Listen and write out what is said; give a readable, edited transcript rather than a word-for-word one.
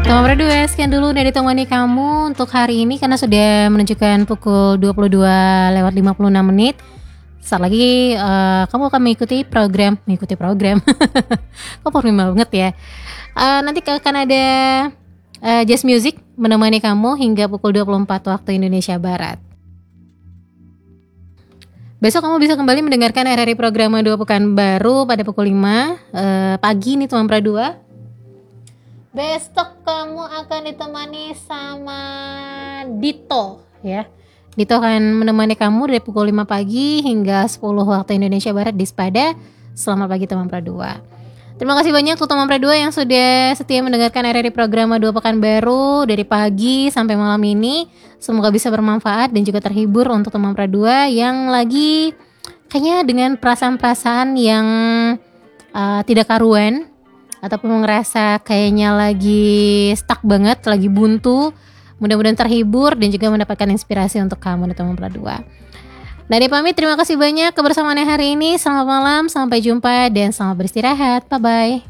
Teman berdua, sekian dulu udah ditemani kamu untuk hari ini karena sudah menunjukkan pukul 22:56. Saat lagi kamu akan mengikuti program. Kok formal banget ya. Nanti akan ada jazz music menemani kamu hingga pukul 24 waktu Indonesia Barat. Besok kamu bisa kembali mendengarkan RRI Program 2 Pekanbaru pada pukul 5 pagi nih teman Pradua. Besok kamu akan ditemani sama Dito ya. Dito akan menemani kamu dari pukul 5 pagi hingga 10 waktu Indonesia Barat di Spada. Selamat pagi teman Pradua. Terima kasih banyak untuk teman Pradua yang sudah setia mendengarkan RRI Program 2 Pekanbaru dari pagi sampai malam ini. Semoga bisa bermanfaat dan juga terhibur untuk teman Pradua yang lagi kayaknya dengan perasaan-perasaan yang tidak karuan ataupun ngerasa kayaknya lagi stuck banget, lagi buntu. Mudah-mudahan terhibur dan juga mendapatkan inspirasi untuk kamu nih teman Pradua. Dari pamit, terima kasih banyak kebersamaan hari ini. Selamat malam, sampai jumpa dan selamat beristirahat. Bye-bye.